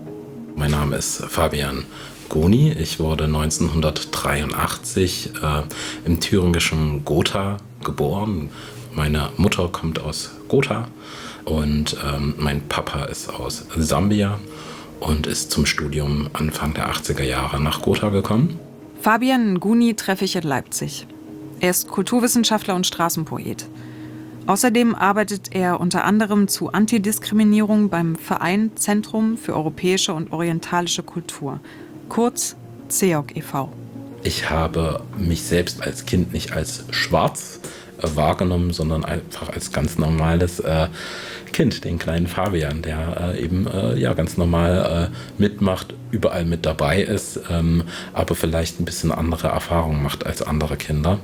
Mein Name ist Fabian Goni. Ich wurde neunzehnhundertdreiundachtzig äh, im thüringischen Gotha geboren. Meine Mutter kommt aus Gotha und ähm, mein Papa ist aus Sambia und ist zum Studium Anfang der achtziger Jahre nach Gotha gekommen. Fabian Nguni treffe ich in Leipzig. Er ist Kulturwissenschaftler und Straßenpoet. Außerdem arbeitet er unter anderem zu Antidiskriminierung beim Verein Zentrum für europäische und orientalische Kultur, kurz C E O K e V. Ich habe mich selbst als Kind nicht als schwarz äh, wahrgenommen, sondern einfach als ganz normales äh, Kind, den kleinen Fabian, der äh, eben äh, ja, ganz normal äh, mitmacht, überall mit dabei ist, ähm, aber vielleicht ein bisschen andere Erfahrungen macht als andere Kinder.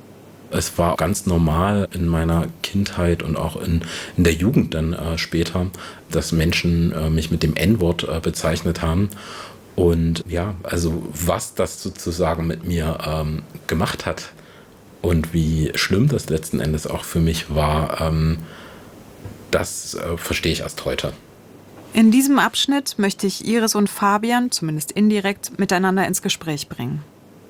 Es war ganz normal in meiner Kindheit und auch in, in der Jugend dann äh, später, dass Menschen äh, mich mit dem En-Wort äh, bezeichnet haben. Und ja, also was das sozusagen mit mir ähm, gemacht hat und wie schlimm das letzten Endes auch für mich war, ähm, das äh, verstehe ich erst heute. In diesem Abschnitt möchte ich Iris und Fabian, zumindest indirekt, miteinander ins Gespräch bringen.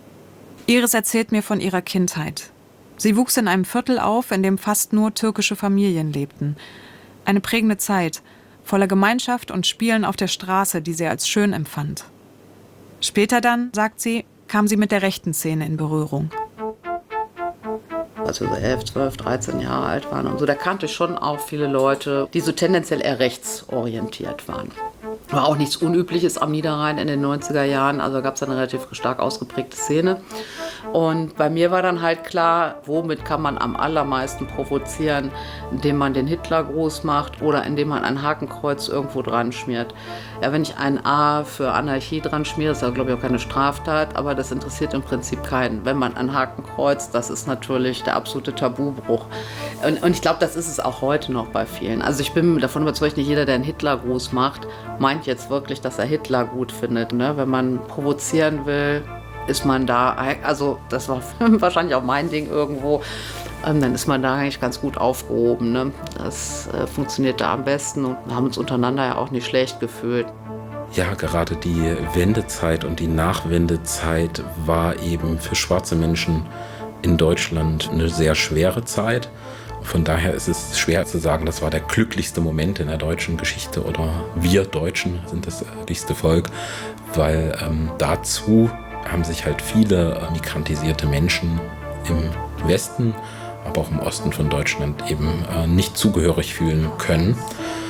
Iris erzählt mir von ihrer Kindheit. Sie wuchs in einem Viertel auf, in dem fast nur türkische Familien lebten. Eine prägende Zeit, voller Gemeinschaft und Spielen auf der Straße, die sie als schön empfand. Später dann, sagt sie, kam sie mit der rechten Szene in Berührung. Als wir so elf, zwölf, dreizehn Jahre alt waren und so, da kannte ich schon auch viele Leute, die so tendenziell eher rechtsorientiert waren. War auch nichts Unübliches am Niederrhein in den neunziger Jahren, also gab es eine relativ stark ausgeprägte Szene. Und bei mir war dann halt klar, womit kann man am allermeisten provozieren, indem man den Hitlergruß macht oder indem man ein Hakenkreuz irgendwo dran schmiert. Ja, wenn ich ein A für Anarchie dran schmiere, ist ja, glaube ich, auch keine Straftat, aber das interessiert im Prinzip keinen. Wenn man ein Hakenkreuz, das ist natürlich der absolute Tabubruch. Und, und ich glaube, das ist es auch heute noch bei vielen. Also ich bin davon überzeugt, nicht jeder, der einen Hitlergruß macht, meint jetzt wirklich, dass er Hitler gut findet. Ne? Wenn man provozieren will, ist man da, also das war wahrscheinlich auch mein Ding irgendwo, ähm, dann ist man da eigentlich ganz gut aufgehoben. Ne? Das äh, funktioniert da am besten und wir haben uns untereinander ja auch nicht schlecht gefühlt. Ja, gerade die Wendezeit und die Nachwendezeit war eben für schwarze Menschen in Deutschland eine sehr schwere Zeit. Von daher ist es schwer zu sagen, das war der glücklichste Moment in der deutschen Geschichte oder wir Deutschen sind das glücklichste Volk, weil ähm, dazu haben sich halt viele migrantisierte Menschen im Westen, aber auch im Osten von Deutschland eben äh, nicht zugehörig fühlen können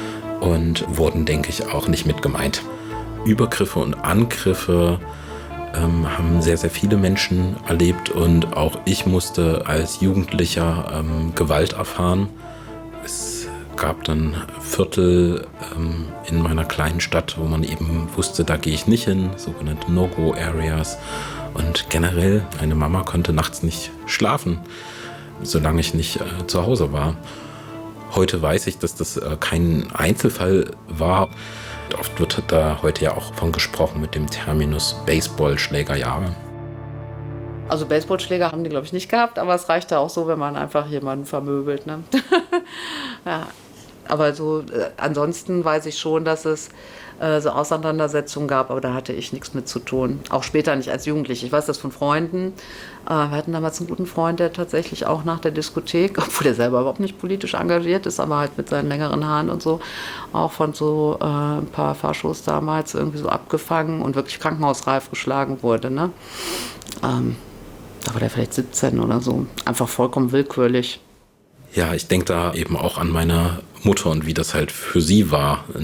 und wurden, denke ich, auch nicht mit gemeint. Übergriffe und Angriffe ähm, haben sehr, sehr viele Menschen erlebt und auch ich musste als Jugendlicher ähm, Gewalt erfahren. Es gab dann Viertel ähm, in meiner kleinen Stadt, wo man eben wusste, da gehe ich nicht hin, sogenannte No-Go-Areas. Und generell, meine Mama konnte nachts nicht schlafen, solange ich nicht äh, zu Hause war. Heute weiß ich, dass das äh, kein Einzelfall war. Oft wird da heute ja auch von gesprochen mit dem Terminus Baseballschlägerjahre. Also Baseballschläger haben die, glaube ich, nicht gehabt, aber es reicht ja auch so, wenn man einfach jemanden vermöbelt. Ne? Ja. Aber so äh, ansonsten weiß ich schon, dass es äh, so Auseinandersetzungen gab, aber da hatte ich nichts mit zu tun. Auch später nicht als Jugendliche. Ich weiß das von Freunden. Äh, wir hatten damals einen guten Freund, der tatsächlich auch nach der Diskothek, obwohl er selber überhaupt nicht politisch engagiert ist, aber halt mit seinen längeren Haaren und so, auch von so äh, ein paar Faschos damals irgendwie so abgefangen und wirklich krankenhausreif geschlagen wurde. Ne? Ähm, da war der vielleicht siebzehn oder so. Einfach vollkommen willkürlich. Ja, ich denke da eben auch an meine Mutter und wie das halt für sie war,